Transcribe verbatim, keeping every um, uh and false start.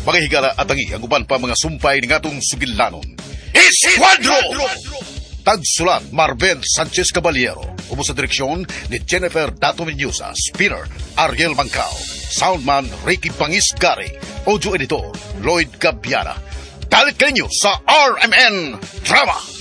Mga higala at tangi ang uban pa mga sumpay ng atong sugilanon. Esquadro! Tagsulat Marvel Sanchez Caballero. Umo sa direksyon ni Jennifer Dato Menyusa. Spinner Ariel Mancao. Soundman Ricky Pangis Gary. Audio editor Lloyd Gabiana. Dalit kayo sa R M N Drama.